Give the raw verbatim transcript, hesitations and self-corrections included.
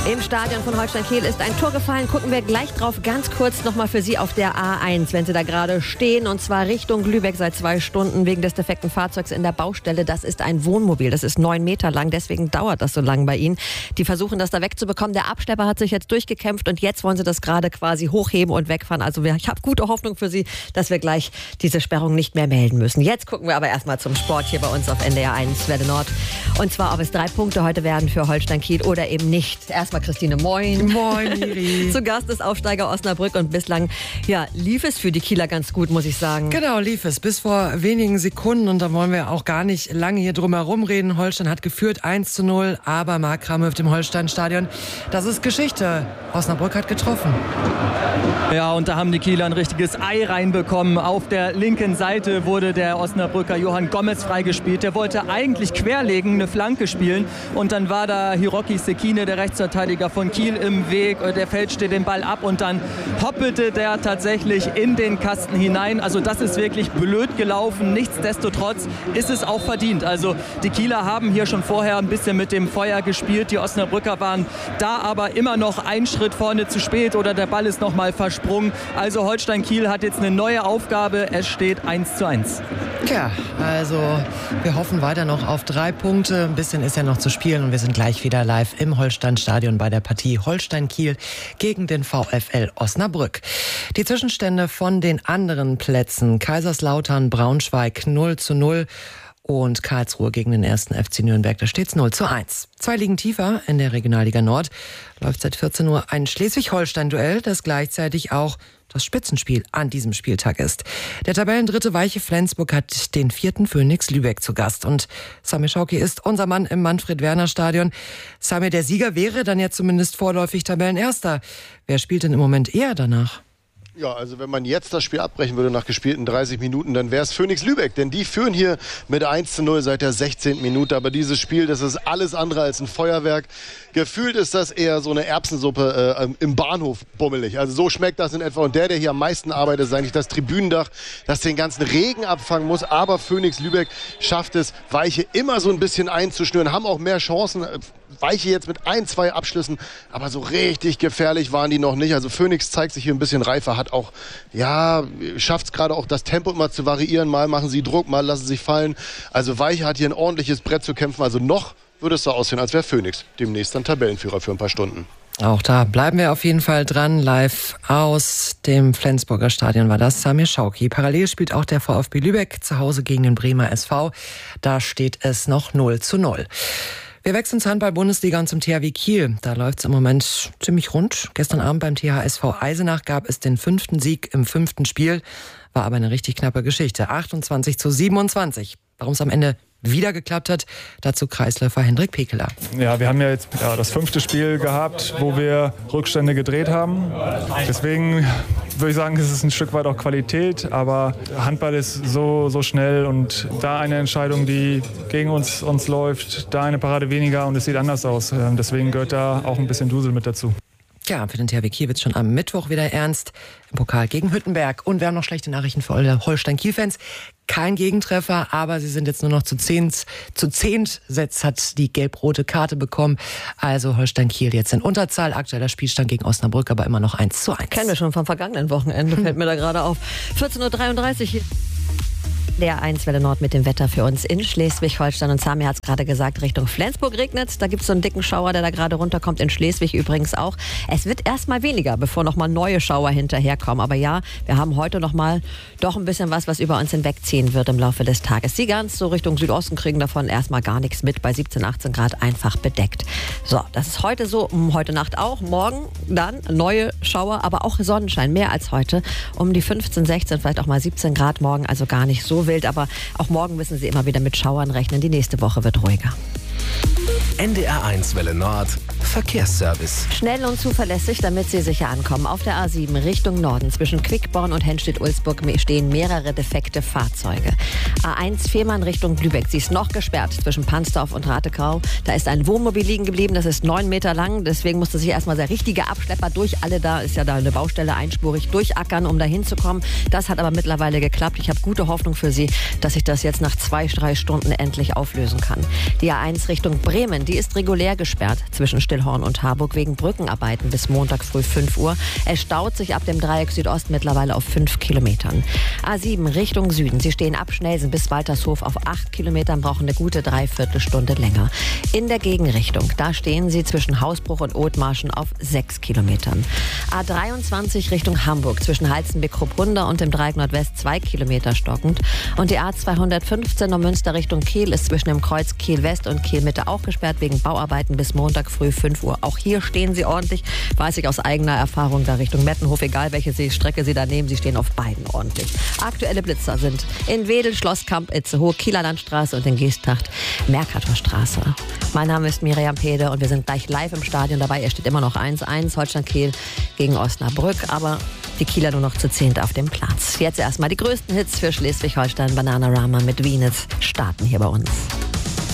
Im Stadion von Holstein Kiel ist ein Tor gefallen. Gucken wir gleich drauf. Ganz kurz nochmal für Sie auf der A eins, wenn Sie da gerade stehen. Und zwar Richtung Lübeck seit zwei Stunden wegen des defekten Fahrzeugs in der Baustelle. Das ist ein Wohnmobil. Das ist neun Meter lang. Deswegen dauert das so lang bei Ihnen. Die versuchen das da wegzubekommen. Der Abschlepper hat sich jetzt durchgekämpft und jetzt wollen Sie das gerade quasi hochheben und wegfahren. Also ich habe gute Hoffnung für Sie, dass wir gleich diese Sperrung nicht mehr melden müssen. Jetzt gucken wir aber erstmal zum Sport hier bei uns auf N D R eins Welle Nord. Und zwar, ob es drei Punkte heute werden für Holstein Kiel oder eben nicht. Erstmal Christine, moin. Moin, Miri. Zu Gast ist Aufsteiger Osnabrück und bislang ja, lief es für die Kieler ganz gut, muss ich sagen. Genau, lief es bis vor wenigen Sekunden und da wollen wir auch gar nicht lange hier drum herum reden. Holstein hat geführt eins zu null, aber Marc Kramhöft im Holstein-Stadion, das ist Geschichte. Osnabrück hat getroffen. Ja, und da haben die Kieler ein richtiges Ei reinbekommen. Auf der linken Seite wurde der Osnabrücker Johann Gomez freigespielt. Der wollte eigentlich querlegen, eine Flanke spielen und dann war da Hiroki Sekine, der Rechtsverteidiger von Kiel, im Weg. Der fälschte den Ball ab und dann hoppelte der tatsächlich in den Kasten hinein. Also das ist wirklich blöd gelaufen. Nichtsdestotrotz ist es auch verdient. Also die Kieler haben hier schon vorher ein bisschen mit dem Feuer gespielt. Die Osnabrücker waren da aber immer noch einen Schritt vorne zu spät oder der Ball ist noch mal versprungen. Also Holstein Kiel hat jetzt eine neue Aufgabe. Es steht eins zu eins. Ja, also wir hoffen weiter noch auf drei Punkte. Ein bisschen ist ja noch zu spielen und wir sind gleich wieder live im Holstein-Stadion bei der Partie Holstein Kiel gegen den VfL Osnabrück. Die Zwischenstände von den anderen Plätzen: Kaiserslautern, Braunschweig null zu null und Karlsruhe gegen den ersten F C Nürnberg. Da steht's null zu eins. Zwei Ligen tiefer in der Regionalliga Nord läuft seit vierzehn Uhr ein Schleswig-Holstein-Duell, das gleichzeitig auch das Spitzenspiel an diesem Spieltag ist. Der Tabellendritte Weiche Flensburg hat den vierten Phoenix Lübeck zu Gast. Und Samir Schauki ist unser Mann im Manfred-Werner-Stadion. Samir, der Sieger wäre dann ja zumindest vorläufig Tabellenerster. Wer spielt denn im Moment eher danach? Ja, also wenn man jetzt das Spiel abbrechen würde nach gespielten dreißig Minuten, dann wäre es Phoenix Lübeck. Denn die führen hier mit eins zu null seit der sechzehnten Minute. Aber dieses Spiel, das ist alles andere als ein Feuerwerk. Gefühlt ist das eher so eine Erbsensuppe äh, im Bahnhof bummelig. Also so schmeckt das in etwa. Und der, der hier am meisten arbeitet, ist eigentlich das Tribünendach, das den ganzen Regen abfangen muss. Aber Phoenix Lübeck schafft es, Weiche immer so ein bisschen einzuschnüren, haben auch mehr Chancen. Weiche jetzt mit ein, zwei Abschlüssen, aber so richtig gefährlich waren die noch nicht. Also Phoenix zeigt sich hier ein bisschen reifer, hat auch, ja, schafft es gerade auch das Tempo immer zu variieren. Mal machen sie Druck, mal lassen sie sich fallen. Also Weiche hat hier ein ordentliches Brett zu kämpfen. Also noch würde es so aussehen, als wäre Phoenix demnächst dann Tabellenführer für ein paar Stunden. Auch da bleiben wir auf jeden Fall dran. Live aus dem Flensburger Stadion war das Samir Schauki. Parallel spielt auch der VfB Lübeck zu Hause gegen den Bremer S V. Da steht es noch null zu null. Wir wechseln zur Handball-Bundesliga und zum T H W Kiel. Da läuft es im Moment ziemlich rund. Gestern Abend beim T H S V Eisenach gab es den fünften Sieg im fünften Spiel. War aber eine richtig knappe Geschichte. achtundzwanzig zu siebenundzwanzig. Warum es am Ende wieder geklappt hat, dazu Kreisläufer Hendrik Pekeler. Ja, wir haben ja jetzt ja, das fünfte Spiel gehabt, wo wir Rückstände gedreht haben. Deswegen würde ich sagen, es ist ein Stück weit auch Qualität, aber Handball ist so, so schnell und da eine Entscheidung, die gegen uns, uns läuft, da eine Parade weniger und es sieht anders aus. Deswegen gehört da auch ein bisschen Dusel mit dazu. Ja, für den T H W Kiel wird es schon am Mittwoch wieder ernst im Pokal gegen Hüttenberg. Und wir haben noch schlechte Nachrichten für alle Holstein-Kiel-Fans. Kein Gegentreffer, aber sie sind jetzt nur noch zu zehn, zu zehn Sets hat die gelb-rote Karte bekommen. Also Holstein-Kiel jetzt in Unterzahl. Aktueller Spielstand gegen Osnabrück, aber immer noch eins zu eins. Kennen wir schon vom vergangenen Wochenende, fällt mir da gerade auf. vierzehn Uhr dreiunddreißig. Der eins Welle Nord mit dem Wetter für uns in Schleswig-Holstein. Und Samir hat es gerade gesagt, Richtung Flensburg regnet. Da gibt es so einen dicken Schauer, der da gerade runterkommt. In Schleswig übrigens auch. Es wird erstmal weniger, bevor nochmal neue Schauer hinterherkommen. Aber ja, wir haben heute nochmal doch ein bisschen was, was über uns hinwegziehen wird im Laufe des Tages. Die ganz so Richtung Südosten kriegen davon erstmal gar nichts mit. Bei siebzehn, achtzehn Grad einfach bedeckt. So, das ist heute so, heute Nacht auch. Morgen dann neue Schauer, aber auch Sonnenschein. Mehr als heute. Um die fünfzehn, sechzehn, vielleicht auch mal siebzehn Grad morgen. Also gar nicht so wild, aber auch morgen müssen Sie immer wieder mit Schauern rechnen. Die nächste Woche wird ruhiger. N D R eins Welle Nord Verkehrsservice. Schnell und zuverlässig, damit Sie sicher ankommen. Auf der A sieben Richtung Norden zwischen Quickborn und Henstedt-Ulzburg stehen mehrere defekte Fahrzeuge. A eins Fehmarn Richtung Lübeck. Sie ist noch gesperrt zwischen Pansdorf und Ratekau. Da ist ein Wohnmobil liegen geblieben, das ist neun Meter lang. Deswegen musste sich erstmal der richtige Abschlepper durch alle, da ist ja da eine Baustelle einspurig, durchackern, um da hinzukommen. Das hat aber mittlerweile geklappt. Ich habe gute Hoffnung für Sie, dass ich das jetzt nach zwei, drei Stunden endlich auflösen kann. Die A eins Richtung Bremen, die ist regulär gesperrt zwischen Stillhorn und Harburg wegen Brückenarbeiten bis Montag früh fünf Uhr. Es staut sich ab dem Dreieck Südost mittlerweile auf fünf Kilometern. A sieben Richtung Süden. Sie stehen ab Schnelsen bis Waltershof auf acht Kilometern, brauchen eine gute Dreiviertelstunde länger. In der Gegenrichtung, da stehen sie zwischen Hausbruch und Othmarschen auf sechs Kilometern. A dreiundzwanzig Richtung Hamburg zwischen Halzenbeck-Krupprunder und dem Dreieck Nordwest zwei Kilometer stockend. Und die A zweihundertfünfzehn um Münster Richtung Kiel ist zwischen dem Kreuz Kiel West und Kiel Mitte auch gesperrt wegen Bauarbeiten bis Montag früh fünf Uhr. Auch hier stehen sie ordentlich, weiß ich aus eigener Erfahrung, da Richtung Mettenhof, egal welche Strecke Sie da nehmen, sie stehen auf beiden ordentlich. Aktuelle Blitzer sind in Wedel, Schlosskamp, Itzehoe, Kieler Landstraße und in Geesthacht, Mercatorstraße. Mein Name ist Miriam Pede und wir sind gleich live im Stadion dabei. Er steht immer noch eins eins, Holstein-Kiel gegen Osnabrück, aber die Kieler nur noch zu zehnt auf dem Platz. Jetzt erstmal die größten Hits für Schleswig-Holstein. Bananarama mit Wienitz starten hier bei uns.